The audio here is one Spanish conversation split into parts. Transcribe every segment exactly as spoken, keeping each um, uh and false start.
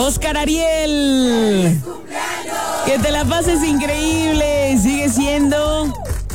Oscar Ariel. Que te la pases increíble. Sigue siendo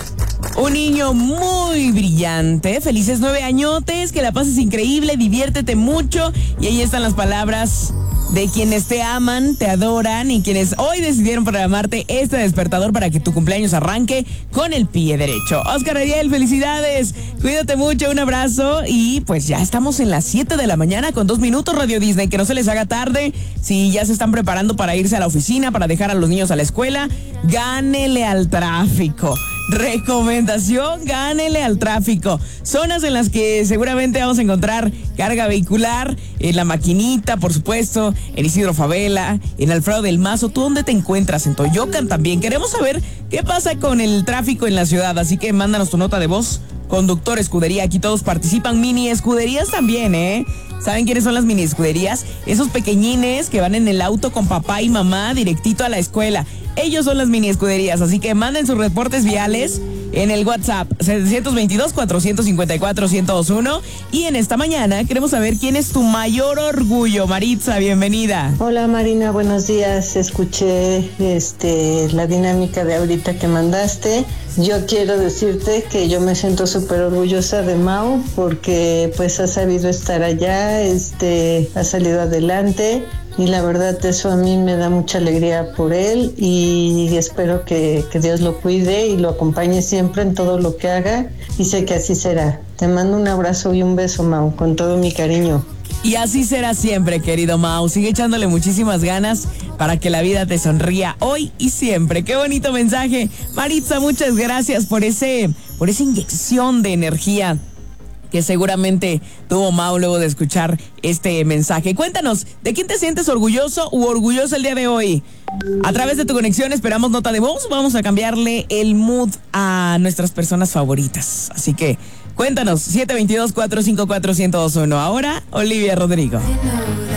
un niño muy brillante. Felices nueve añotes. Que la pases increíble. Diviértete mucho. Y ahí están las palabras de quienes te aman, te adoran y quienes hoy decidieron programarte este despertador para que tu cumpleaños arranque con el pie derecho. Oscar Ariel, felicidades. Cuídate mucho, un abrazo. Y pues ya estamos en las siete de la mañana con dos minutos, Radio Disney. Que no se les haga tarde. Si ya se están preparando para irse a la oficina, para dejar a los niños a la escuela, gánele al tráfico. Recomendación, gánele al tráfico. Zonas en las que seguramente vamos a encontrar carga vehicular, en la Maquinita, por supuesto, en Isidro Favela, en Alfredo del Mazo. ¿Tú dónde te encuentras? En Toyocan también. Queremos saber qué pasa con el tráfico en la ciudad, así que mándanos tu nota de voz. Conductor, escudería, aquí todos participan. Mini escuderías también, ¿eh? ¿Saben quiénes son las mini escuderías? Esos pequeñines que van en el auto con papá y mamá directito a la escuela. Ellos son las mini escuderías, así que manden sus reportes viales en el WhatsApp setecientos veintidós, cuatrocientos cincuenta y cuatro, ciento veintiuno. Y en esta mañana queremos saber quién es tu mayor orgullo. Maritza, bienvenida. Hola Marina, buenos días. Escuché este la dinámica de ahorita que mandaste. Yo quiero decirte que yo me siento súper orgullosa de Mau porque pues ha sabido estar allá, este, ha salido adelante. Y la verdad eso a mí me da mucha alegría por él y espero que, que Dios lo cuide y lo acompañe siempre en todo lo que haga y sé que así será. Te mando un abrazo y un beso, Mau, con todo mi cariño. Y así será siempre, querido Mau. Sigue echándole muchísimas ganas para que la vida te sonría hoy y siempre. Qué bonito mensaje. Maritza, muchas gracias por ese, por esa inyección de energía que seguramente tuvo Mau luego de escuchar este mensaje. Cuéntanos, ¿de quién te sientes orgulloso u orgullosa el día de hoy? A través de tu conexión esperamos nota de voz. Vamos a cambiarle el mood a nuestras personas favoritas. Así que cuéntanos, siete dos dos, cuatro cinco cuatro, uno cero dos uno. Ahora, Olivia Rodrigo.